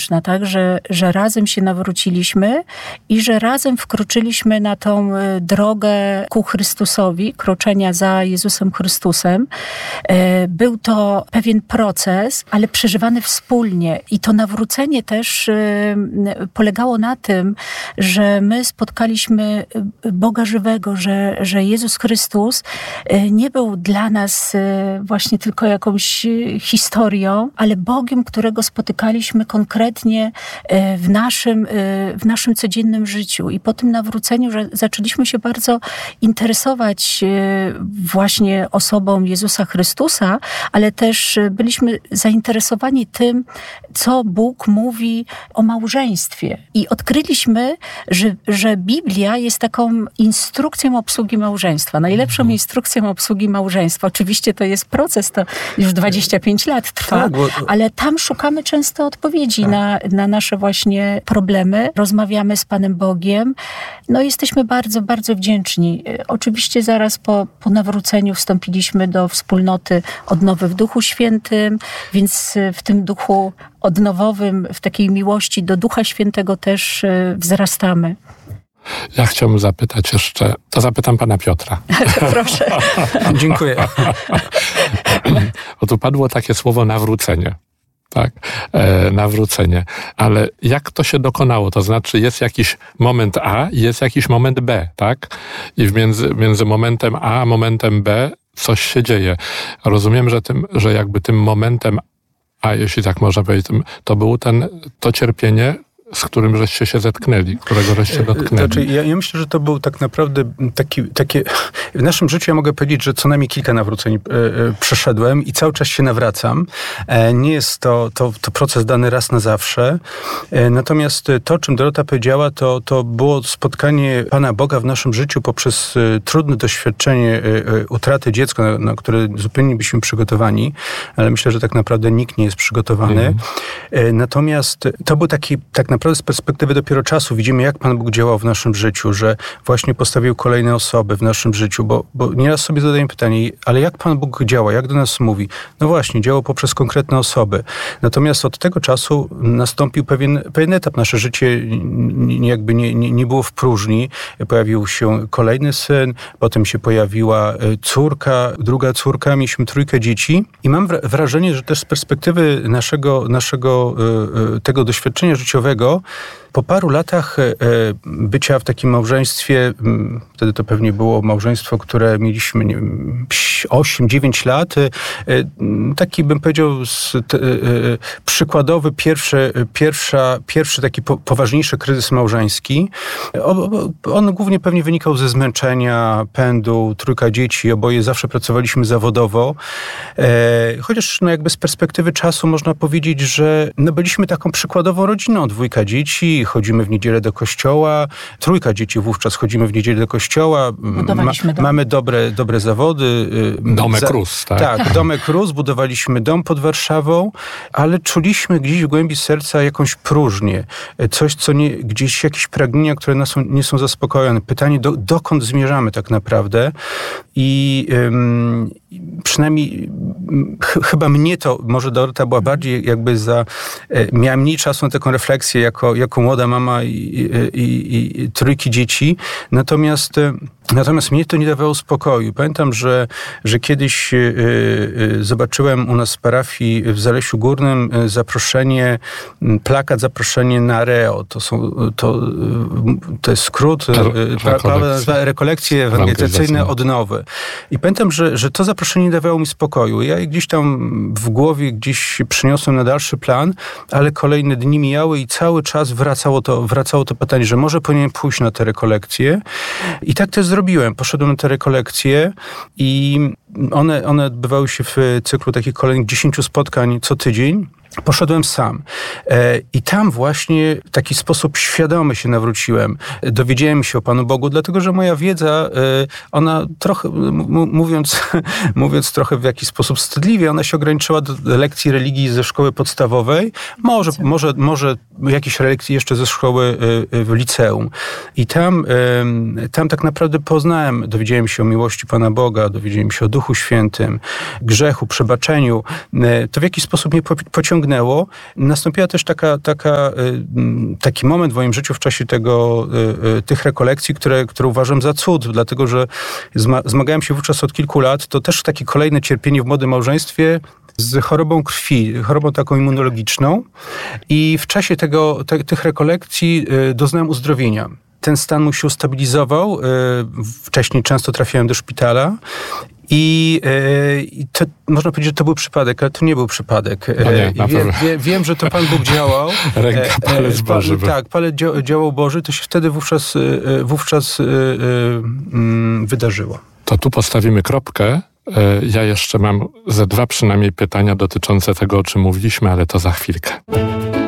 symboliczna, tak, że razem się nawróciliśmy i że razem wkroczyliśmy na tą drogę ku Chrystusowi, kroczenia za Jezusem Chrystusem. Był to pewien proces, ale przeżywany wspólnie. I to nawrócenie też polegało na tym, że my spotkaliśmy Boga żywego, że Jezus Chrystus nie był dla nas właśnie tylko jakąś historią, ale Bogiem, którego spotykaliśmy konkretnie w naszym codziennym życiu. I po tym nawróceniu zaczęliśmy się bardzo interesować właśnie osobą Jezusa Chrystusa, ale też byliśmy zainteresowani tym, co Bóg mówi o małżeństwie. I odkryliśmy, że Biblia jest taką instrukcją obsługi małżeństwa. Najlepszą instrukcją obsługi małżeństwa. Oczywiście to jest proces, to już 25 lat trwa, ale tam szukamy często odpowiedzi na nasze właśnie problemy. Rozmawiamy z Panem Bogiem. No jesteśmy bardzo, bardzo wdzięczni. Oczywiście zaraz po nawróceniu wstąpiliśmy do wspólnoty odnowy w Duchu Świętym, więc w tym duchu odnowowym, w takiej miłości do Ducha Świętego też wzrastamy. Ja chciałbym zapytać jeszcze, to zapytam pana Piotra. Proszę. Dziękuję. Bo tu padło takie słowo nawrócenie. Tak, nawrócenie. Ale jak to się dokonało? To znaczy jest jakiś moment A i jest jakiś moment B, tak? I między momentem A a momentem B coś się dzieje. Rozumiem, że jakby tym momentem A, jeśli tak można powiedzieć, to było to cierpienie, z którym żeście się zetknęli, którego żeście dotknęli. Znaczy, ja myślę, że to był tak naprawdę takie... W naszym życiu ja mogę powiedzieć, że co najmniej kilka nawróceń przeszedłem i cały czas się nawracam. Nie jest to proces dany raz na zawsze. Natomiast to, o czym Dorota powiedziała, to było spotkanie Pana Boga w naszym życiu poprzez trudne doświadczenie utraty dziecka, na które zupełnie byliśmy przygotowani, ale myślę, że tak naprawdę nikt nie jest przygotowany. Natomiast to był taki tak naprawdę z perspektywy dopiero czasu widzimy, jak Pan Bóg działał w naszym życiu, że właśnie postawił kolejne osoby w naszym życiu, bo nieraz sobie zadajemy pytanie, ale jak Pan Bóg działa, jak do nas mówi? No właśnie, działał poprzez konkretne osoby. Natomiast od tego czasu nastąpił pewien etap. Nasze życie jakby nie było w próżni. Pojawił się kolejny syn, potem się pojawiła córka, druga córka, mieliśmy 3 dzieci i mam wrażenie, że też z perspektywy naszego tego doświadczenia życiowego po paru latach bycia w takim małżeństwie, wtedy to pewnie było małżeństwo, które mieliśmy 8-9 lat, taki bym powiedział przykładowy pierwszy taki poważniejszy kryzys małżeński. On głównie pewnie wynikał ze zmęczenia, pędu, 3 dzieci, oboje zawsze pracowaliśmy zawodowo. Chociaż jakby z perspektywy czasu można powiedzieć, że byliśmy taką przykładową rodziną, 2 dzieci, chodzimy w niedzielę do kościoła, 3 dzieci wówczas chodzimy w niedzielę do kościoła, mamy dobre zawody. Domek Rus, tak? Tak, Domek Rus, budowaliśmy dom pod Warszawą, ale czuliśmy gdzieś w głębi serca jakąś próżnię, coś, gdzieś jakieś pragnienia, które nie są zaspokojone. Pytanie, dokąd zmierzamy tak naprawdę? I przynajmniej chyba mnie to, może Dorota była bardziej jakby miała mniej czasu na taką refleksję jako młoda mama i 3 dzieci. Natomiast mnie to nie dawało spokoju. Pamiętam, że kiedyś zobaczyłem u nas w parafii w Zalesiu Górnym plakat zaproszenie na Reo. To jest skrót, rekolekcje ewangelizacyjne odnowy. I pamiętam, że to zaproszenie nie dawało mi spokoju. Ja gdzieś tam w głowie przyniosłem na dalszy plan, ale kolejne dni mijały i cały czas wracało to pytanie, że może powinienem pójść na te rekolekcje. I tak też zrobiłem. Poszedłem na te rekolekcje i one odbywały się w cyklu takich kolejnych 10 spotkań co tydzień. Poszedłem sam i tam właśnie w taki sposób świadomy się nawróciłem. Dowiedziałem się o Panu Bogu, dlatego że moja wiedza, ona trochę, mówiąc trochę w jakiś sposób wstydliwie, ona się ograniczyła do lekcji religii ze szkoły podstawowej. Może jakieś relikwie jeszcze ze szkoły w liceum. I tam tak naprawdę dowiedziałem się o miłości Pana Boga, dowiedziałem się o Duchu Świętym, grzechu, przebaczeniu. To w jakiś sposób mnie pociągnęło. Nastąpiła też taki moment w moim życiu w czasie tych rekolekcji, które uważam za cud, dlatego że zmagałem się wówczas od kilku lat. To też takie kolejne cierpienie w młodym małżeństwie z chorobą krwi, chorobą taką immunologiczną. I w czasie tych rekolekcji doznałem uzdrowienia. Ten stan mój się ustabilizował. Wcześniej często trafiałem do szpitala. I to, można powiedzieć, że to był przypadek, ale to nie był przypadek. No nie, wiem, że to Pan Bóg działał. Ręka, palec Boży. Tak, palec działał Boży. To się wtedy wówczas wydarzyło. To tu postawimy kropkę. Ja jeszcze mam ze 2 przynajmniej pytania dotyczące tego, o czym mówiliśmy, ale to za chwilkę.